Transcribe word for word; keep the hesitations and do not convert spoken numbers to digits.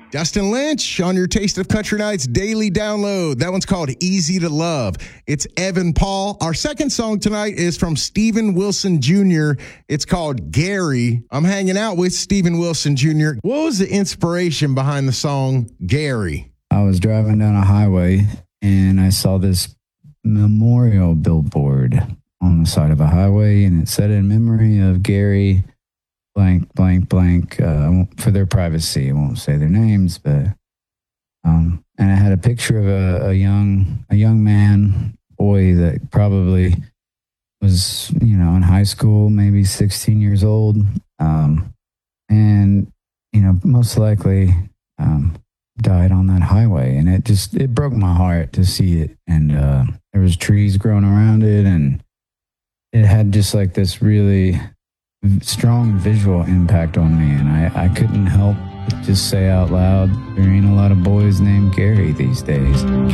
Dustin Lynch on your Taste of Country Nights daily download. That one's called Easy to Love. It's Evan Paul. Our second song tonight is from Steven Wilson Junior It's called Gary. I'm hanging out with Steven Wilson Junior What was the inspiration behind the song Gary? I was driving down a highway and I saw this memorial billboard on the side of a highway, and it said in memory of Gary blank, blank, blank, uh, for their privacy. I won't say their names, but, um, and I had a picture of a, a young, a young man, boy that probably was, you know, in high school, maybe sixteen years old. Um, and, you know, most likely, um, died on that highway. And it just, it broke my heart to see it. And, uh, there was trees growing around it, and it had just like this really strong visual impact on me, and I, I couldn't help but just say out loud, there ain't a lot of boys named Gary these days.